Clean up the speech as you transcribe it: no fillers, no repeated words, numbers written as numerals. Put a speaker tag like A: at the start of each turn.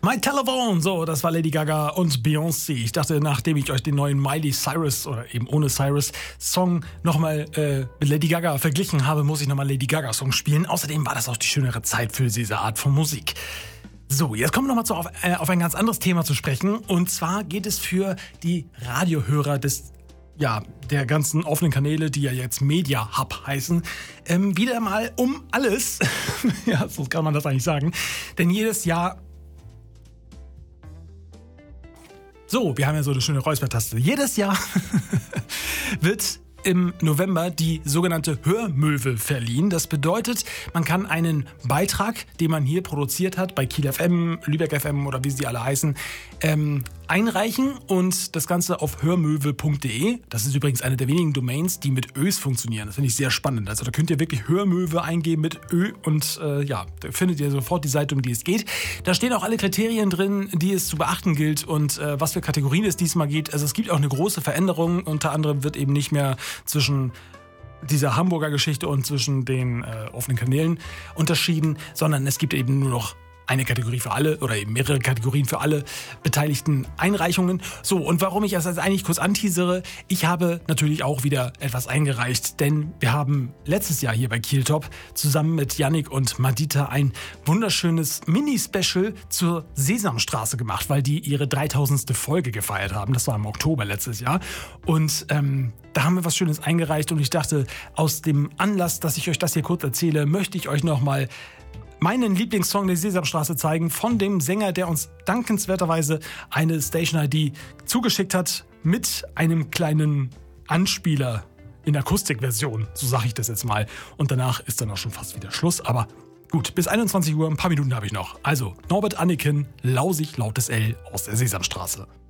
A: My Telephone, so, das war Lady Gaga und Beyoncé. Ich dachte, nachdem ich euch den neuen Miley Cyrus oder eben ohne Cyrus Song nochmal mit Lady Gaga verglichen habe, muss ich nochmal Lady Gaga Song spielen. Außerdem war das auch die schönere Zeit für diese Art von Musik. So, jetzt kommen wir nochmal auf ein ganz anderes Thema zu sprechen. Und zwar geht es für die Radiohörer der ganzen offenen Kanäle, die ja jetzt Media Hub heißen, wieder mal um alles. Ja, so kann man das eigentlich sagen. Denn jedes Jahr... So, wir haben ja so eine schöne Räuspertaste. Jedes Jahr wird im November die sogenannte Hörmöwe verliehen. Das bedeutet, man kann einen Beitrag, den man hier produziert hat, bei Kiel FM, Lübeck FM oder wie sie alle heißen, einreichen und das Ganze auf hörmöwe.de. Das ist übrigens eine der wenigen Domains, die mit Ös funktionieren. Das finde ich sehr spannend. Also da könnt ihr wirklich Hörmöwe eingeben mit Ö und da findet ihr sofort die Seite, um die es geht. Da stehen auch alle Kriterien drin, die es zu beachten gilt und was für Kategorien es diesmal geht. Also es gibt auch eine große Veränderung. Unter anderem wird eben nicht mehr zwischen dieser Hamburger Geschichte und zwischen den offenen Kanälen unterschieden, sondern es gibt eben nur noch eine Kategorie für alle oder eben mehrere Kategorien für alle beteiligten Einreichungen. So, und warum ich das jetzt eigentlich kurz anteasere, ich habe natürlich auch wieder etwas eingereicht, denn wir haben letztes Jahr hier bei Kiel Top zusammen mit Yannick und Madita ein wunderschönes Mini-Special zur Sesamstraße gemacht, weil die ihre 3000. Folge gefeiert haben. Das war im Oktober letztes Jahr. Und da haben wir was Schönes eingereicht und ich dachte, aus dem Anlass, dass ich euch das hier kurz erzähle, möchte ich euch nochmal meinen Lieblingssong der Sesamstraße zeigen von dem Sänger, der uns dankenswerterweise eine Station-ID zugeschickt hat mit einem kleinen Anspieler in Akustikversion, so sage ich das jetzt mal. Und danach ist dann auch schon fast wieder Schluss, aber gut, bis 21 Uhr, ein paar Minuten habe ich noch. Also Norbert Anneken, Lausig, lautes L aus der Sesamstraße.